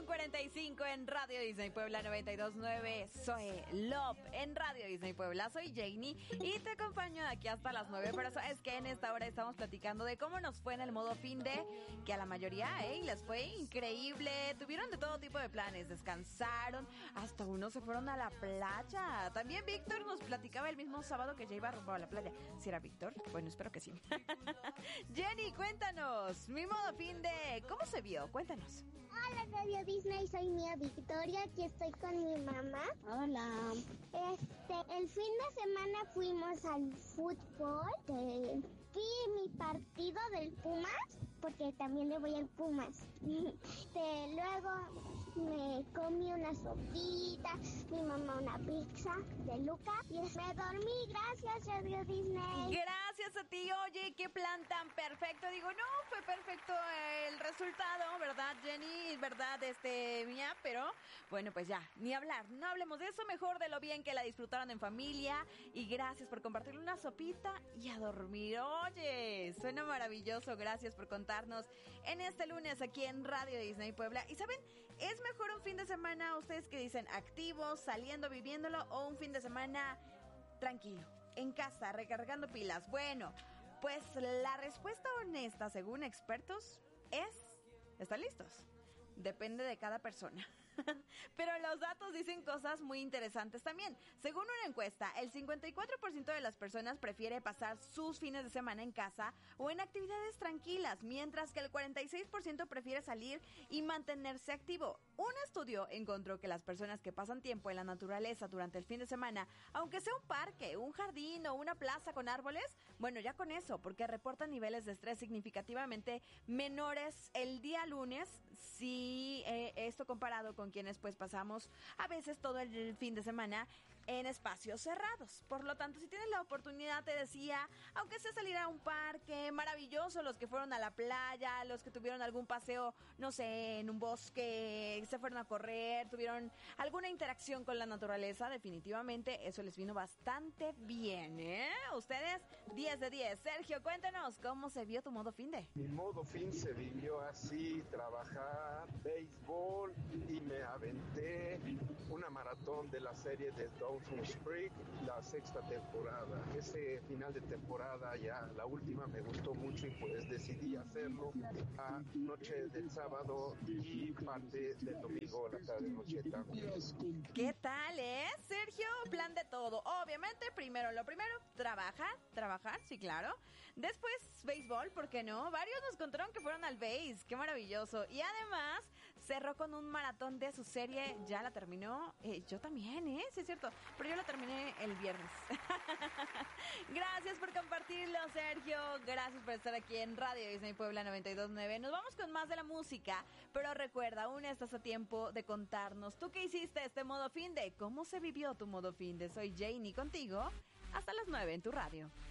9:45 en Radio Disney Puebla 92.9. Soy Love en Radio Disney Puebla. Soy Janie y te acompaño de aquí hasta las 9. Pero sabes que en esta hora estamos platicando de cómo nos fue en el modo fin de, que a la mayoría les fue increíble. Tuvieron de todo tipo de planes, descansaron, hasta unos se fueron a la playa. También Víctor nos platicaba el mismo sábado que ya iba rumbo a la playa. ¿Si era Víctor? Bueno, espero que sí. Jenny, cuéntanos, mi modo fin de, ¿cómo se vio? Cuéntanos. Hola Radio Disney, soy Mía Victoria, aquí estoy con mi mamá. Hola. El fin de semana fuimos al fútbol, vi mi partido del Pumas, porque también le voy al Pumas. Luego me comí una sopita, mi mamá una pizza de Luca y me dormí. Gracias Radio Disney. Gracias a ti. Oye, qué plan tan perfecto. Digo, no fue perfecto el resultado, ¿verdad, Jenny? ¿Verdad, Mía? Pero bueno, pues ya, ni hablar. No hablemos de eso, mejor de lo bien que la disfrutaron en familia. Y gracias por compartir una sopita y a dormir. Oye, suena maravilloso. Gracias por contarnos en este lunes aquí en Radio Disney Puebla. Y saben, es mejor un fin de semana, ustedes que dicen, activos, saliendo, viviéndolo, o un fin de semana tranquilo, en casa, recargando pilas. Bueno, pues la respuesta honesta, según expertos, es, ¿están listos? Depende de cada persona. Pero los datos dicen cosas muy interesantes también. Según una encuesta, el 54% de las personas prefiere pasar sus fines de semana en casa o en actividades tranquilas, mientras que el 46% prefiere salir y mantenerse activo. Un estudio encontró que las personas que pasan tiempo en la naturaleza durante el fin de semana, aunque sea un parque, un jardín o una plaza con árboles, bueno, ya con eso, porque reportan niveles de estrés significativamente menores el día lunes, si esto comparado con quienes pues pasamos a veces todo el fin de semana en espacios cerrados. Por lo tanto, si tienes la oportunidad, te decía, aunque sea salir a un parque, maravilloso, los que fueron a la playa, los que tuvieron algún paseo, no sé, en un bosque, se fueron a correr, tuvieron alguna interacción con la naturaleza, definitivamente eso les vino bastante bien, ¿eh? Ustedes, 10 de 10. Sergio, cuéntanos, ¿cómo se vio tu modo fin de? Mi modo fin se vivió así, trabajar, béisbol, y me aventé una maratón de la serie de Dawson's Creek, la sexta temporada. Ese final de temporada, ya la última, me gustó mucho y pues decidí hacerlo a noche del sábado y parte del domingo, la tarde noche también. ¿Qué tal, Sergio? Plan de todo. Obviamente, primero, trabajar, sí, claro. Después, béisbol, ¿por qué no? Varios nos contaron que fueron al béis, qué maravilloso. Y además, cerró con un maratón de su serie, ya la terminó. Yo también, sí es cierto, pero yo la terminé el viernes. Gracias por compartirlo, Sergio. Gracias por estar aquí en Radio Disney Puebla 92.9. Nos vamos con más de la música, pero recuerda, aún estás a tiempo de contarnos tú qué hiciste este modo fin de, cómo se vivió tu modo fin de. Soy Janie contigo hasta las 9 en tu radio.